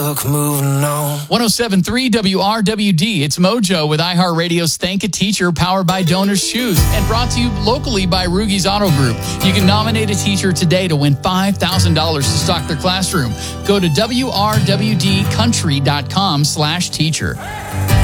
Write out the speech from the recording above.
book, moving on. 107.3 WRWD. It's Mojo with iHeartRadio's Thank a Teacher, powered by Donor's Shoes, and brought to you locally by Rugi's Auto Group. You can nominate a teacher today to win $5,000 to stock their classroom. Go to WRWDcountry.com/teacher.